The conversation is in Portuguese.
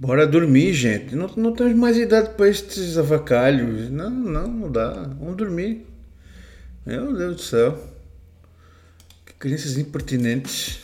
Bora dormir, gente. Não, não temos mais idade para estes avacalhos. Não, não, não dá. Vamos dormir. Meu Deus do céu. Que crianças impertinentes.